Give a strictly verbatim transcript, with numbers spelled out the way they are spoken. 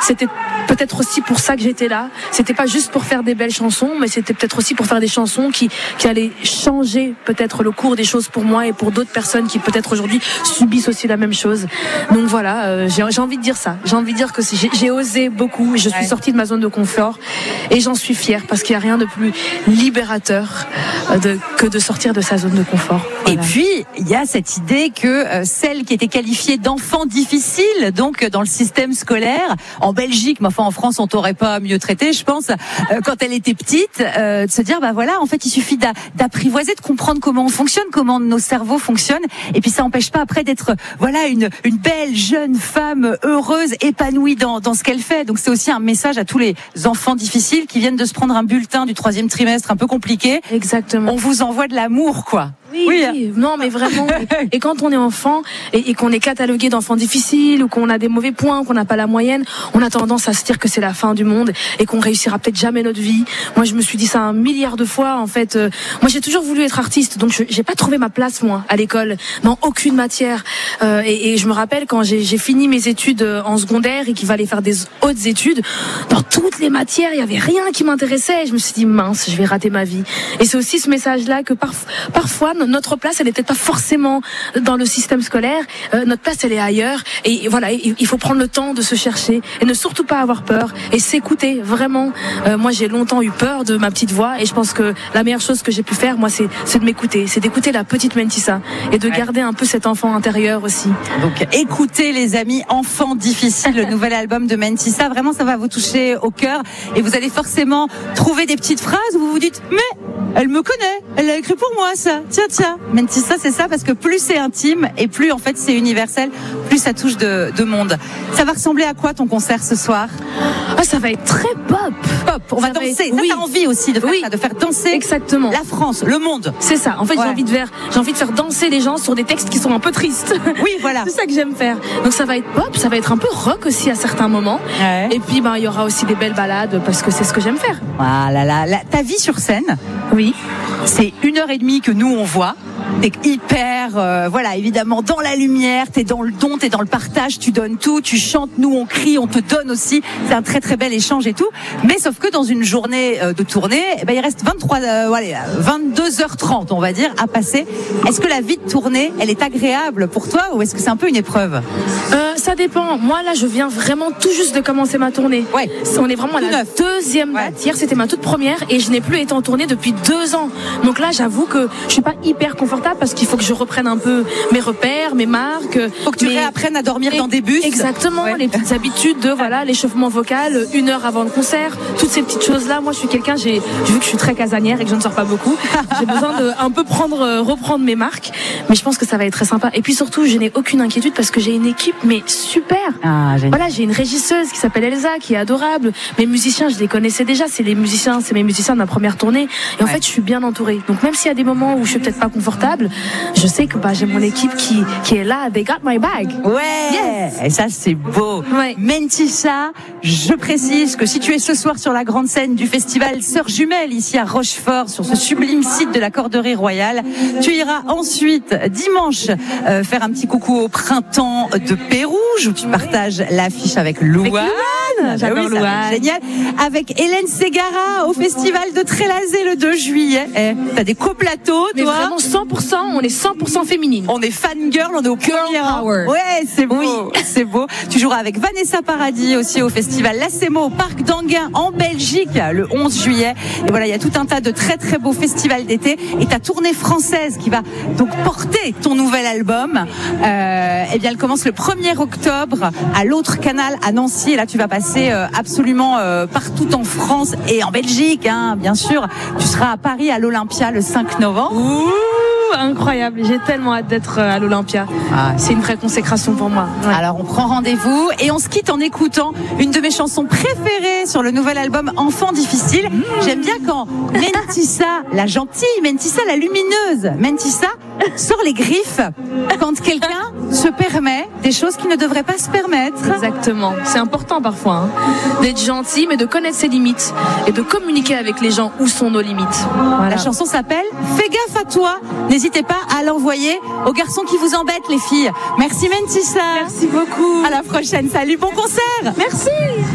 c'était peut-être aussi pour ça que j'étais là. C'était pas juste pour faire des belles chansons, mais c'était peut-être aussi pour faire des chansons qui, qui allaient changer peut-être le cours des choses pour moi et pour d'autres personnes qui peut-être aujourd'hui subissent aussi la même chose. Donc voilà, euh, j'ai, j'ai envie de dire ça. J'ai envie de dire que j'ai, j'ai osé beaucoup. Je suis sortie de ma zone de confort et j'en suis fière parce qu'il n'y a rien de plus libérateur de, que de sortir de sa zone de confort. Voilà. Et puis, il y a cette idée que euh, celle qui était qualifiée d'enfant difficile, donc dans le système scolaire, en Belgique, mais enfin en France, on t'aurait pas mieux traité, je pense, euh, quand elle était petite, euh, de se dire, bah voilà, en fait, il suffit d'a, d'apprivoiser, de comprendre comment on fonctionne, comment nos cerveaux fonctionnent, et puis ça n'empêche pas après d'être, voilà, une, une belle jeune femme heureuse, épanouie dans, dans ce qu'elle fait. Donc c'est aussi un message à tous les enfants difficiles qui viennent de se prendre un bulletin du troisième trimestre un peu compliqué. Exactement. On vous envoie de l'amour, quoi. Oui, oui, oui, non, mais vraiment. Et quand on est enfant et, et qu'on est catalogué d'enfants difficiles ou qu'on a des mauvais points, qu'on n'a pas la moyenne, on a tendance à se dire que c'est la fin du monde et qu'on réussira peut-être jamais notre vie. Moi, je me suis dit ça un milliard de fois. En fait, euh, moi, j'ai toujours voulu être artiste, donc je, j'ai pas trouvé ma place moi à l'école dans aucune matière. Euh, et, et je me rappelle quand j'ai, j'ai fini mes études en secondaire et qu'il fallait faire des hautes études, dans toutes les matières, il y avait rien qui m'intéressait. Et je me suis dit mince, je vais rater ma vie. Et c'est aussi ce message-là que parf- parfois notre place, elle n'est peut-être pas forcément dans le système scolaire. Euh, notre place, elle est ailleurs. Et voilà, il, il faut prendre le temps de se chercher et ne surtout pas avoir peur et s'écouter vraiment. Euh, moi, j'ai longtemps eu peur de ma petite voix et je pense que la meilleure chose que j'ai pu faire, moi, c'est, c'est de m'écouter, c'est d'écouter la petite Mentissa et de garder un peu cet enfant intérieur aussi. Donc, écoutez, les amis, Enfants difficiles, le nouvel album de Mentissa. Vraiment, ça va vous toucher au cœur et vous allez forcément trouver des petites phrases où vous vous dites, mais elle me connaît, elle l'a écrit pour moi, ça. Tiens, tiens. Mentissa, c'est ça, parce que plus c'est intime et plus en fait c'est universel, plus ça touche de, de monde. Ça va ressembler à quoi ton concert ce soir? Ah, ça va être très pop. Pop. On ça va danser. Être... Ça, oui. t'as envie aussi de faire oui. ça, de faire danser. Exactement. La France, le monde. C'est ça. En fait, ouais. j'ai envie de faire, j'ai envie de faire danser les gens sur des textes qui sont un peu tristes. Oui, voilà. C'est ça que j'aime faire. Donc ça va être pop, ça va être un peu rock aussi à certains moments. Ouais. Et puis, ben, il y aura aussi des belles balades parce que c'est ce que j'aime faire. Voilà, la, la, ta vie sur scène. Oui. C'est une heure et demie que nous on voit. T'es hyper, euh, voilà, évidemment dans la lumière, t'es dans le don, t'es dans le partage, tu donnes tout, tu chantes, nous on crie, on te donne aussi. C'est un très très bel échange et tout. Mais sauf que dans une journée euh, de tournée, eh ben il reste vingt-trois, euh, voilà, vingt-deux heures trente, on va dire, à passer. Est-ce que la vie de tournée, elle est agréable pour toi ou est-ce que c'est un peu une épreuve? euh, Ça dépend. Moi là, je viens vraiment tout juste de commencer ma tournée. Ouais. On est vraiment à la neuf. deuxième date. Ouais. Hier, c'était ma toute première et je n'ai plus été en tournée depuis deux ans. Donc là, j'avoue que je suis pas hyper confortable parce qu'il faut que je reprenne un peu mes repères, mes marques. Faut que tu mes... réapprennes à dormir et... dans des bus. Exactement, ouais. Les petites habitudes de voilà l'échauffement vocal, une heure avant le concert, toutes ces petites choses-là. Moi, je suis quelqu'un, j'ai vu que je suis très casanière et que je ne sors pas beaucoup. J'ai besoin de un peu prendre, reprendre mes marques. Mais je pense que ça va être très sympa. Et puis surtout, je n'ai aucune inquiétude parce que j'ai une équipe mais super. Ah, voilà, j'ai une régisseuse qui s'appelle Elsa, qui est adorable. Mes musiciens, je les connaissais déjà. C'est les musiciens, c'est mes musiciens de ma première tournée. Et en ouais. fait, je suis bien entourée. Donc même s'il y a des moments où je suis peut-être pas confortable, je sais que bah, j'ai mon équipe qui, qui est là. They got my bag. Ouais. Yes. Et ça, c'est beau. Ouais. Mentissa, je précise que si tu es ce soir sur la grande scène du festival Sœurs Jumelles, ici à Rochefort, sur ce sublime site de la Corderie Royale, tu iras ensuite, dimanche, euh, faire un petit coucou au printemps de Pérouge, où tu partages l'affiche avec Louane. J'adore oui, Louane. Génial. Avec Hélène Ségara au festival de Trélazé le deux juillet. Eh, t'as des coplateaux, toi. Mais vraiment cent pour cent, on est cent pour cent féminine. On est fangirl, on est au Girl premier rang. power. Ouais, c'est beau. Oui. C'est beau. Tu joueras avec Vanessa Paradis aussi au festival Lacemo au Parc d'Anguin en Belgique le onze juillet. Et voilà, il y a tout un tas de très très beaux festivals d'été. Et ta tournée française qui va donc porter ton nouvel album, euh, eh bien elle commence le premier octobre à l'autre canal à Nancy. Et là tu vas passer euh, absolument euh, partout en France et en Belgique, hein, bien sûr. Tu seras à Paris à l'Olympia le cinq novembre. Ouh, incroyable, j'ai tellement hâte d'être à l'Olympia. Ah, c'est une vraie consécration pour moi. Ouais. Alors on prend rendez-vous et on se quitte en écoutant une de mes chansons préférées sur le nouvel album Enfants difficiles. Mmh. J'aime bien quand Mentissa, la gentille, Mentissa, la lumineuse, Mentissa sort les griffes quand quelqu'un se permet des choses qu'il ne devrait pas se permettre. Exactement, c'est important parfois hein, d'être gentil mais de connaître ses limites et de communiquer avec les gens où sont nos limites. Voilà. La chanson s'appelle Fais gaffe à toi. N'hésitez pas à l'envoyer aux garçons qui vous embêtent les filles. Merci Mentissa. Merci beaucoup. À la prochaine. Salut, bon concert. Merci.